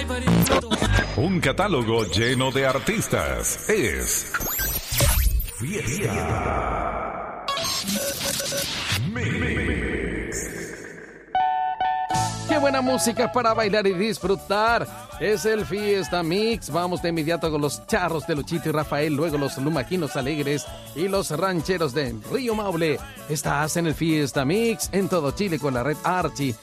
Un catálogo lleno de artistas. Es Fiesta Mix. ¡Qué buena música para bailar y disfrutar! Es el Fiesta Mix. Vamos de inmediato con los charros de Luchito y Rafael, luego los lumaquinos alegres y los rancheros de Río Maule. Estás en el Fiesta Mix en todo Chile con la red Archie.